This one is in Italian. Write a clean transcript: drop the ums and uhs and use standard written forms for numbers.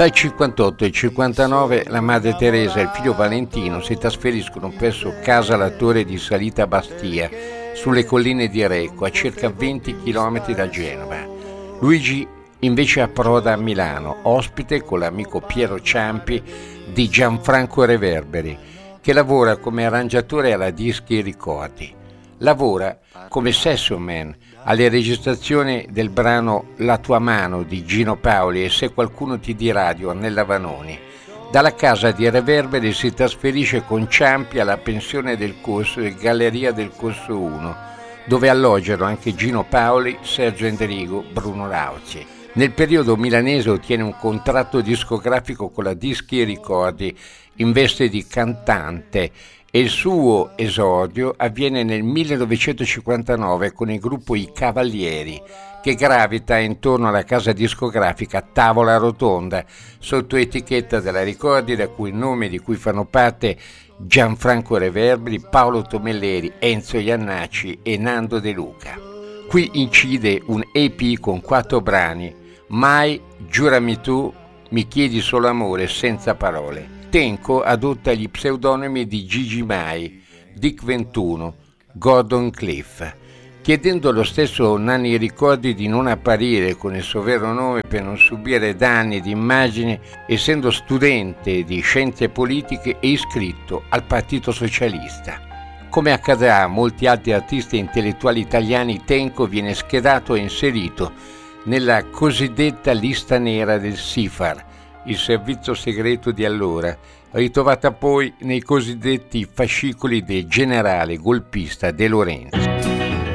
Tra il 58 e il 59 la madre Teresa e il figlio Valentino si trasferiscono presso Casa La Torre di Salita Bastia, sulle colline di Recco, a circa 20 km da Genova. Luigi invece approda a Milano, ospite con l'amico Piero Ciampi di Gianfranco Reverberi, che lavora come arrangiatore alla Dischi e Ricordi. Lavora come session man alle registrazioni del brano La tua mano di Gino Paoli e Se qualcuno ti dirà di Ornella Vanoni. Dalla casa di Reverberi si trasferisce con Ciampi alla pensione del Corso e Galleria del Corso 1, dove alloggiano anche Gino Paoli, Sergio Endrigo, Bruno Lauzi. Nel periodo milanese ottiene un contratto discografico con la Dischi e Ricordi in veste di cantante e il suo esordio avviene nel 1959 con il gruppo I Cavalieri, che gravita intorno alla casa discografica Tavola Rotonda, sotto etichetta della Ricordi, da cui nomi di cui fanno parte Gianfranco Reverberi, Paolo Tomelleri, Enzo Iannacci e Nando De Luca. Qui incide un EP con 4 brani: Mai, Giurami tu, Mi chiedi solo amore, Senza parole. Tenco adotta gli pseudonimi di Gigi Mai, Dick 21, Gordon Cliff, chiedendo allo stesso Nanni Ricordi di non apparire con il suo vero nome per non subire danni di immagine, essendo studente di scienze politiche e iscritto al Partito Socialista. Come accadrà a molti altri artisti e intellettuali italiani, Tenco viene schedato e inserito nella cosiddetta lista nera del SIFAR, il servizio segreto di allora, ritrovata poi nei cosiddetti fascicoli del generale golpista De Lorenzo.